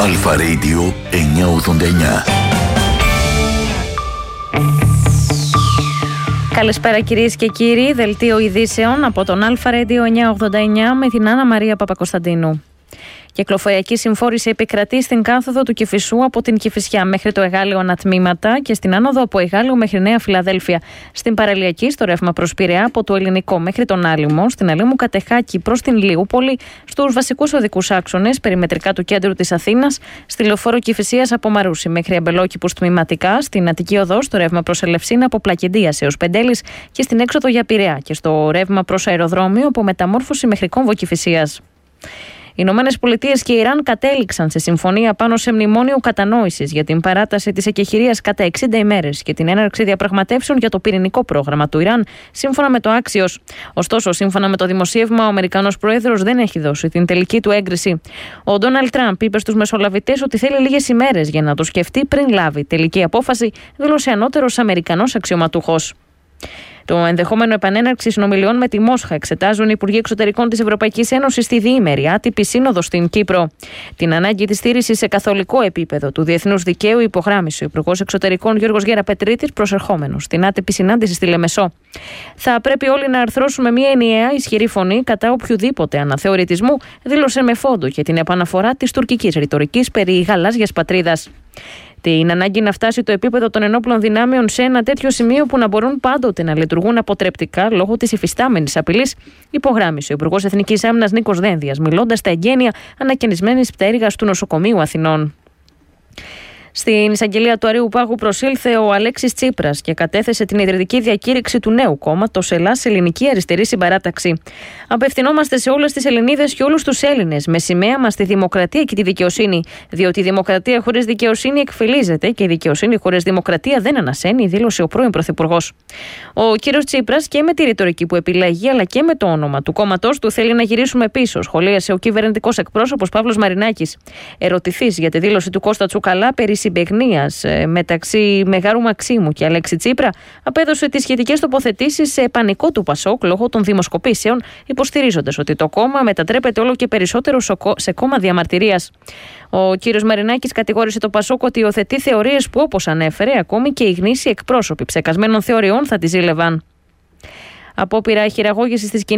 Αλφα Radio 989. Καλησπέρα κυρίες και κύριοι, δελτίο ειδήσεων από τον Αλφα Radio 989 με την Άννα Μαρία Παπακοσταντίνου. Κυκλοφοριακή συμφόρηση επικρατεί στην κάθοδο του Κηφισού από την Κηφισιά μέχρι το Εγάλεο ανατμήματα και στην άνοδο από Εγάλεο μέχρι Νέα Φιλαδέλφια. Στην παραλιακή, στο ρεύμα προς Πειραιά από το Ελληνικό μέχρι τον Άλυμο, στην Αλήμου Κατεχάκη προς την Λιούπολη, στους βασικούς οδικούς άξονες περιμετρικά του κέντρου της Αθήνας, στη λεωφόρο Κηφισίας από Μαρούσι μέχρι Αμπελόκηπους τμηματικά, στην Αττική Οδό, στο ρεύμα προς Ελευσίνα από Πλακεντίας έως Πεντέλης και στην έξοδο για Πειραιά και στο ρεύμα προς αεροδρόμιο από Μεταμόρφωση μέχρι Κόμβο Κηφισίας. Οι Ηνωμένες Πολιτείες και η Ιράν κατέληξαν σε συμφωνία πάνω σε μνημόνιο κατανόησης για την παράταση της εκεχηρίας κατά 60 ημέρες και την έναρξη διαπραγματεύσεων για το πυρηνικό πρόγραμμα του Ιράν, σύμφωνα με το Axios. Ωστόσο, σύμφωνα με το δημοσίευμα, ο Αμερικανός Πρόεδρος δεν έχει δώσει την τελική του έγκριση. Ο Ντόναλντ Τραμπ είπε στους μεσολαβητές ότι θέλει λίγες ημέρες για να το σκεφτεί πριν λάβει τελική απόφαση, δήλωσε ανώτερος Αμερικανός αξιωματούχος. Το ενδεχόμενο επανέναρξη συνομιλιών με τη Μόσχα εξετάζουν οι Υπουργοί Εξωτερικών της Ευρωπαϊκής Ένωσης στη διήμερη άτυπη σύνοδο στην Κύπρο. Την ανάγκη της στήρησης σε καθολικό επίπεδο του διεθνούς δικαίου υπογράμμισε ο Υπουργός Εξωτερικών Γιώργος Γεραπετρίτης, προσερχόμενος στην άτυπη συνάντηση στη Λεμεσό. Θα πρέπει όλοι να αρθρώσουμε μια ενιαία ισχυρή φωνή κατά οποιοδήποτε αναθεωρητισμού, δήλωσε με φόντο και την επαναφορά της τουρκικής ρητορικής περί γαλάζιας πατρίδας. Την ανάγκη να φτάσει το επίπεδο των ενόπλων δυνάμεων σε ένα τέτοιο σημείο που να μπορούν πάντοτε να λειτουργούν αποτρεπτικά λόγω της υφιστάμενης απειλής, υπογράμμισε ο Υπουργός Εθνικής Άμυνας Νίκος Δένδιας, μιλώντας στα εγγένεια ανακαινισμένης πτέρυγας του Νοσοκομείου Αθηνών. Στην εισαγγελία του Αρείου Πάγου προσήλθε ο Αλέξης Τσίπρας και κατέθεσε την ιδρυτική διακήρυξη του νέου κόμματος Ελλάς Ελληνική Αριστερή Συμπαράταξη. Απευθυνόμαστε σε όλες τις Ελληνίδες και όλους τους Έλληνες με σημαία μας τη δημοκρατία και τη δικαιοσύνη. Διότι η δημοκρατία χωρίς δικαιοσύνη εκφυλίζεται και η δικαιοσύνη χωρίς δημοκρατία δεν ανασένει, δήλωσε ο πρώην Πρωθυπουργός. Ο κύριος Τσίπρας και με τη ρητορική που επιλέγει αλλά και με το όνομα του κόμματός του θέλει να γυρίσουμε πίσω, σχολίασε ο κυβερνητικός εκπρόσωπος Παύλος Μαρινάκης. Ερωτηθείς για τη δήλωση του Κώστα Τσουκαλά περί συμπαιγνίας μεταξύ Μεγάρου Μαξίμου και Αλέξη Τσίπρα, απέδωσε τις σχετικές τοποθετήσεις σε πανικό του Πασόκ λόγω των δημοσκοπήσεων, υποστηρίζοντας ότι το κόμμα μετατρέπεται όλο και περισσότερο σε κόμμα διαμαρτυρίας. Ο κύριος Μαρινάκης κατηγόρησε το Πασόκ ότι υιοθετεί θεωρίες που, όπως ανέφερε, ακόμη και οι γνήσιοι εκπρόσωποι ψεκασμένων θεωριών θα τις ζήλευαν. Απόπειρα χειραγώγησης της